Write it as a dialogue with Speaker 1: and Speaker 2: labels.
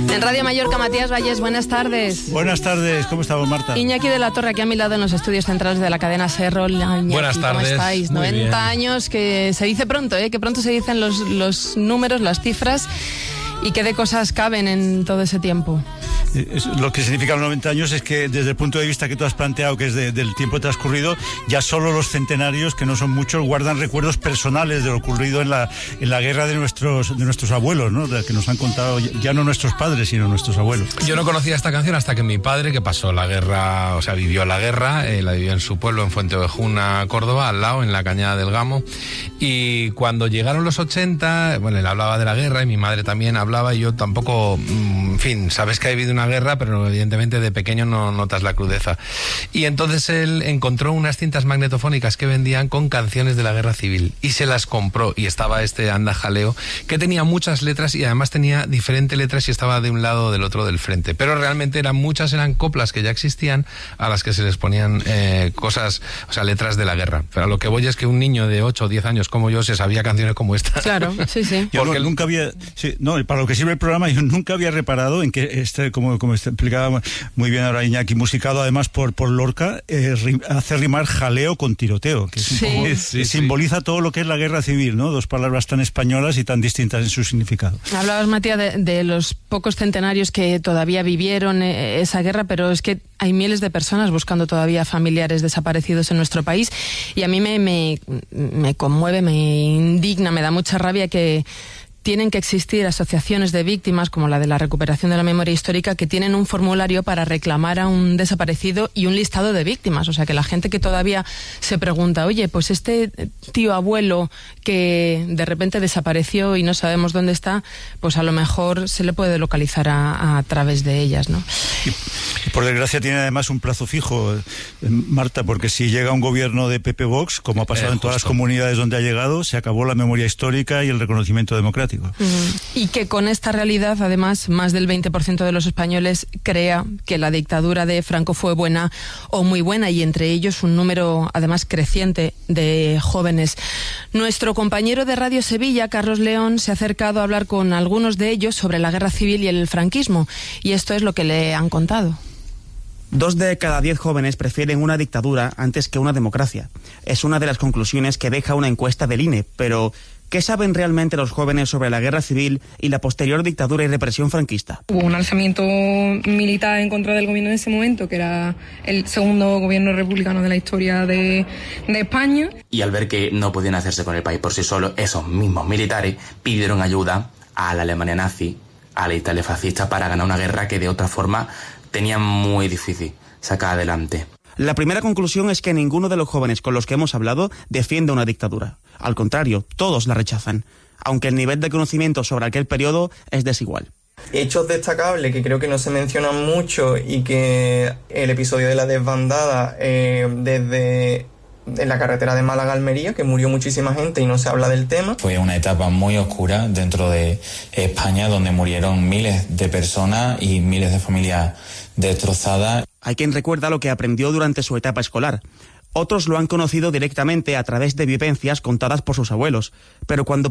Speaker 1: En Radio Mallorca, Matías Valles, buenas tardes.
Speaker 2: Buenas tardes, ¿cómo estamos, Marta?
Speaker 1: Iñaki de la Torre, aquí a mi lado en los estudios centrales de la cadena SER. Iñaki,
Speaker 3: buenas tardes.
Speaker 1: ¿cómo estáis?
Speaker 3: Muy
Speaker 1: 90
Speaker 3: bien.
Speaker 1: años, que se dice pronto, que pronto se dicen los números, las cifras, y qué de cosas caben en todo ese tiempo.
Speaker 2: Lo que significa los 90 años es que desde el punto de vista que tú has planteado, que es del tiempo transcurrido, ya solo los centenarios, que no son muchos, guardan recuerdos personales de lo ocurrido en la guerra de nuestros abuelos, ¿no? De que nos han contado ya no nuestros padres, sino nuestros abuelos.
Speaker 3: Yo no conocía esta canción hasta que mi padre, que pasó la guerra, o sea, vivió la guerra, la vivió en su pueblo, en Fuenteovejuna, Córdoba, al lado, en la Cañada del Gamo, y cuando llegaron los 80, bueno, él hablaba de la guerra y mi madre también hablaba, y yo tampoco, en fin, sabes que ha habido una guerra, pero evidentemente de pequeño no notas la crudeza. Y entonces él encontró unas cintas magnetofónicas que vendían con canciones de la guerra civil y se las compró, y estaba este Anda Jaleo, que tenía muchas letras y además tenía diferentes letras y estaba de un lado o del otro del frente, pero realmente eran coplas que ya existían a las que se les ponían cosas, o sea, letras de la guerra. Pero a lo que voy es que un niño de 8 o 10 años como yo se sabía canciones como esta.
Speaker 1: Claro, sí, sí.
Speaker 2: Yo nunca había, para lo que sirve el programa, yo nunca había reparado en que como explicaba muy bien ahora Iñaki, musicado además por Lorca, hace rimar jaleo con tiroteo, que es un poco, simboliza todo lo que es la guerra civil, ¿no? Dos palabras tan españolas y tan distintas en su significado.
Speaker 1: Hablabas, Matías, de los pocos centenarios que todavía vivieron esa guerra, pero es que hay miles de personas buscando todavía familiares desaparecidos en nuestro país, y a mí me conmueve, me indigna, me da mucha rabia que tienen que existir asociaciones de víctimas como la de la recuperación de la memoria histórica, que tienen un formulario para reclamar a un desaparecido y un listado de víctimas. O sea, que la gente que todavía se pregunta, oye, pues este tío abuelo que de repente desapareció y no sabemos dónde está, pues a lo mejor se le puede localizar a través de ellas, ¿no?
Speaker 2: Y por desgracia tiene además un plazo fijo, Marta, porque si llega un gobierno de PP Vox, como ha pasado en todas las comunidades donde ha llegado, se acabó la memoria histórica y el reconocimiento democrático.
Speaker 1: Y que con esta realidad, además, más del 20% de los españoles crea que la dictadura de Franco fue buena o muy buena, y entre ellos un número, además, creciente de jóvenes. Nuestro compañero de Radio Sevilla, Carlos León, se ha acercado a hablar con algunos de ellos sobre la guerra civil y el franquismo, y esto es lo que le han contado.
Speaker 4: 2 de cada 10 jóvenes prefieren una dictadura antes que una democracia. Es una de las conclusiones que deja una encuesta del INE, pero ¿qué saben realmente los jóvenes sobre la guerra civil y la posterior dictadura y represión franquista?
Speaker 5: Hubo un alzamiento militar en contra del gobierno de ese momento, que era el segundo gobierno republicano de la historia de España.
Speaker 6: Y al ver que no podían hacerse con el país por sí solos, esos mismos militares pidieron ayuda a la Alemania nazi, a la Italia fascista, para ganar una guerra que de otra forma tenía muy difícil sacar adelante.
Speaker 4: La primera conclusión es que ninguno de los jóvenes con los que hemos hablado defiende una dictadura. Al contrario, todos la rechazan, aunque el nivel de conocimiento sobre aquel periodo es desigual.
Speaker 7: Hechos destacables que creo que no se mencionan mucho, y que el episodio de la desbandada desde en la carretera de Málaga a Almería, que murió muchísima gente y no se habla del tema.
Speaker 8: Fue una etapa muy oscura dentro de España, donde murieron miles de personas y miles de familias destrozadas.
Speaker 4: Hay quien recuerda lo que aprendió durante su etapa escolar. Otros lo han conocido directamente a través de vivencias contadas por sus abuelos, pero cuando